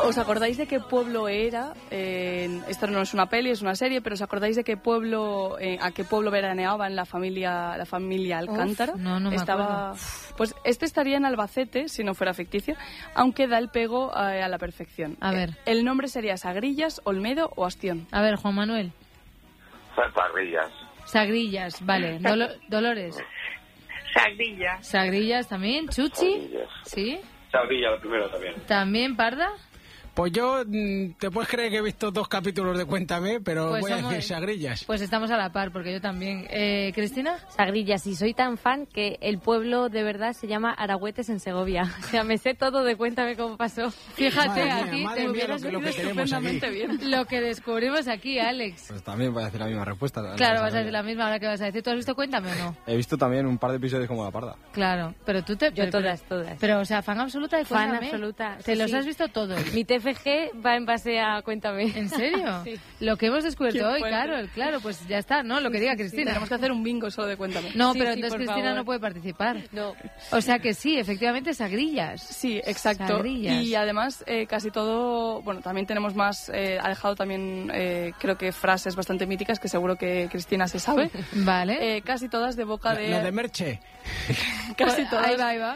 ¿Os acordáis de qué pueblo era? Esto no es una peli, es una serie, pero ¿os acordáis de qué pueblo, a qué pueblo veraneaban la familia Alcántara? No me acuerdo. Pues este estaría en Albacete, si no fuera ficticio, aunque da el pego a la perfección. A ver. El nombre sería Sagrillas, Olmedo o Astión. A ver, Juan Manuel. Sagrillas. Sagrillas, vale. Dolores. Sagrillas también. Chuchi. Sagrillas. ¿Sí? Sagrilla, lo primero también. ¿También Parda? Pues yo, te puedes creer que he visto 2 capítulos de Cuéntame, pero Pues voy a decir Sagrillas. Pues estamos a la par, porque yo también. ¿Cristina? Sagrillas, y soy tan fan que el pueblo de verdad se llama Aragüetes en Segovia. O sea, me sé todo de Cuéntame cómo pasó. Fíjate, Madre mía, te hubieras lo que venido queremos aquí. estupendamente bien. Lo que descubrimos aquí, Alex. Pues también voy a decir la misma respuesta. Claro, vas a decir la misma, ahora que vas a decir. ¿Tú has visto Cuéntame o no? He visto también un par de episodios como La Parda. Claro, pero tú te... Yo pero- todas. Pero, o sea, fan absoluta de Fan Cuéntame. absoluta. ¿Te sí, los sí. has visto todos? Mi TFG va en base a Cuéntame. ¿En serio? Sí. Lo que hemos descubierto Qué hoy, fuerte. claro, pues ya está, ¿no? Lo que diga Sí, Cristina. tenemos que hacer un bingo solo de Cuéntame. No, Sí, pero sí, entonces por Cristina favor. no puede participar. No. O sea que sí, efectivamente, Sagrillas. Sí, exacto. Sagrillas. Y además casi todo, bueno, también tenemos más, ha dejado también creo que frases bastante míticas que seguro que Cristina se sabe. Vale. Casi todas de boca Lo de de... Merche. Casi todas Ahí va.